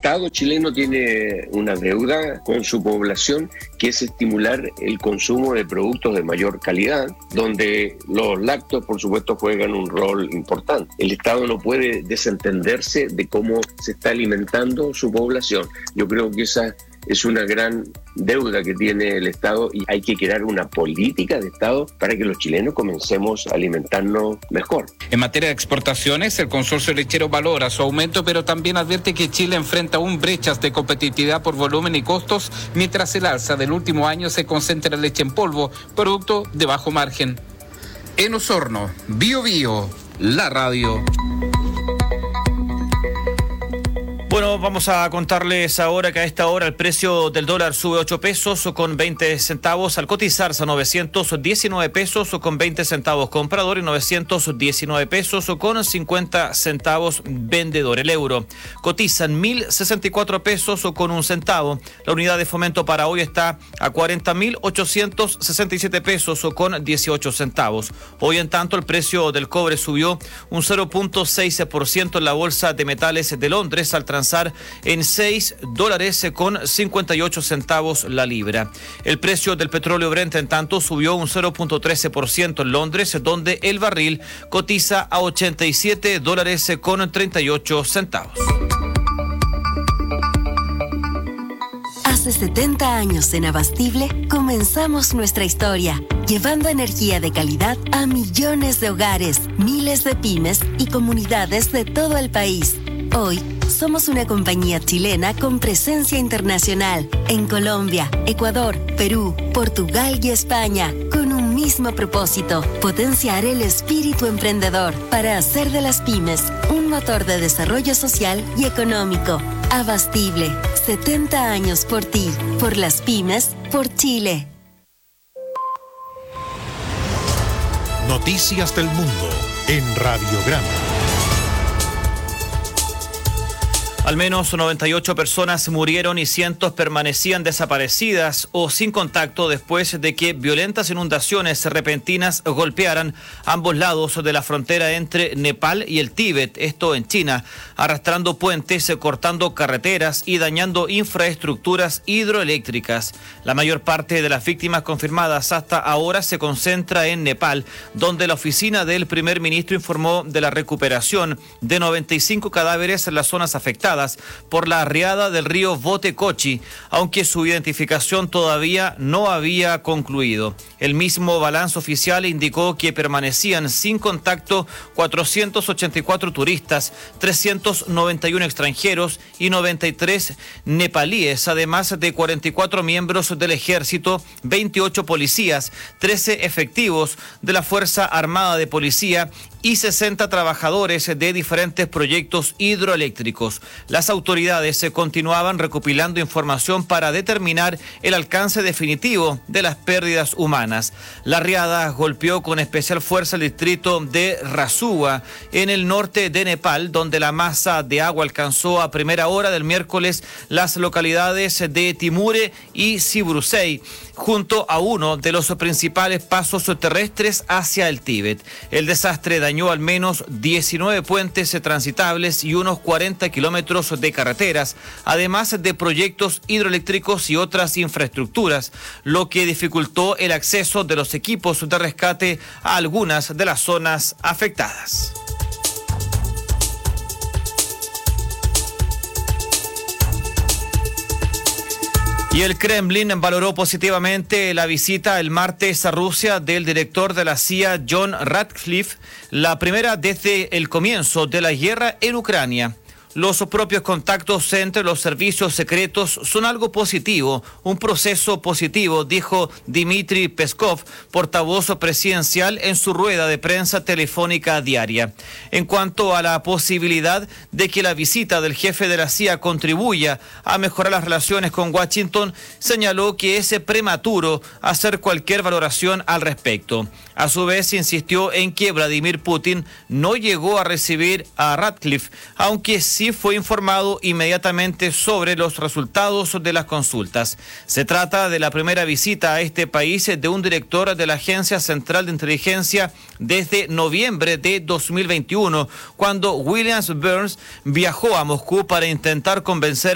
Estado chileno tiene una deuda con su población, que es estimular el consumo de productos de mayor calidad, donde los lácteos, por supuesto, juegan un rol importante. El Estado no puede desentenderse de cómo se está alimentando su población. Yo creo que esa es una gran deuda que tiene el Estado y hay que crear una política de Estado para que los chilenos comencemos a alimentarnos mejor. En materia de exportaciones, el consorcio lechero valora su aumento, pero también advierte que Chile enfrenta aún brechas de competitividad por volumen y costos, mientras el alza del último año se concentra en leche en polvo, producto de bajo margen. En Osorno, Bio Bio, la radio. Bueno, vamos a contarles ahora que a esta hora el precio del dólar sube 8 pesos con 20 centavos al cotizarse a 919 pesos con 20 centavos comprador y 919 pesos con 50 centavos vendedor. El euro cotiza en 1.064 pesos con un centavo. La unidad de fomento para hoy está a 40.867 pesos con 18 centavos. Hoy, en tanto, el precio del cobre subió un 0.6% en la bolsa de metales de Londres al transar en $6 con 58 centavos la libra. El precio del petróleo Brent, en tanto, subió un 0.13% en Londres, donde el barril cotiza a $87 con 38 centavos. Hace 70 años en Abastible comenzamos nuestra historia, llevando energía de calidad a millones de hogares, miles de pymes y comunidades de todo el país. Hoy, somos una compañía chilena con presencia internacional en Colombia, Ecuador, Perú, Portugal y España, con un mismo propósito: potenciar el espíritu emprendedor para hacer de las pymes un motor de desarrollo social y económico. Abastible, 70 años por ti, por las pymes, por Chile. Noticias del Mundo en Radiograma. Al menos 98 personas murieron y cientos permanecían desaparecidas o sin contacto después de que violentas inundaciones repentinas golpearan ambos lados de la frontera entre Nepal y el Tíbet, esto en China, arrastrando puentes, cortando carreteras y dañando infraestructuras hidroeléctricas. La mayor parte de las víctimas confirmadas hasta ahora se concentra en Nepal, donde la oficina del primer ministro informó de la recuperación de 95 cadáveres en las zonas afectadas por la riada del río Botecochi, aunque su identificación todavía no había concluido. El mismo balance oficial indicó que permanecían sin contacto 484 turistas, 391 extranjeros y 93 nepalíes, además de 44 miembros del ejército, 28 policías, 13 efectivos de la Fuerza Armada de Policía y 60 trabajadores de diferentes proyectos hidroeléctricos. Las autoridades continuaban recopilando información para determinar el alcance definitivo de las pérdidas humanas. La riada golpeó con especial fuerza el distrito de Rasua, en el norte de Nepal, donde la masa de agua alcanzó a primera hora del miércoles las localidades de Timure y Sibrusei, junto a uno de los principales pasos terrestres hacia el Tíbet. El desastre dañó al menos 19 puentes transitables y unos 40 kilómetros de carreteras, además de proyectos hidroeléctricos y otras infraestructuras, lo que dificultó el acceso de los equipos de rescate a algunas de las zonas afectadas. Y el Kremlin valoró positivamente la visita el martes a Rusia del director de la CIA, John Ratcliffe, la primera desde el comienzo de la guerra en Ucrania. Los propios contactos entre los servicios secretos son algo positivo, un proceso positivo, dijo Dmitry Peskov, portavoz presidencial, en su rueda de prensa telefónica diaria. En cuanto a la posibilidad de que la visita del jefe de la CIA contribuya a mejorar las relaciones con Washington, señaló que es prematuro hacer cualquier valoración al respecto. A su vez, insistió en que Vladimir Putin no llegó a recibir a Ratcliffe, aunque sí fue informado inmediatamente sobre los resultados de las consultas. Se trata de la primera visita a este país de un director de la Agencia Central de Inteligencia desde noviembre de 2021, cuando William Burns viajó a Moscú para intentar convencer